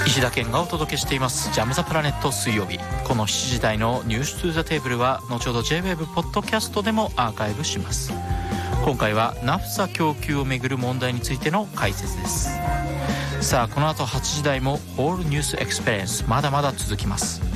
石田健がお届けしていますジャムザプラネット水曜日。この7時台のニューストゥーザテーブルは後ほど J-WAVE ポッドキャストでもアーカイブします。今回はナフサ供給をめぐる問題についての解説です。さあこの後8時台もホールニュースエクスペリエンスまだまだ続きます。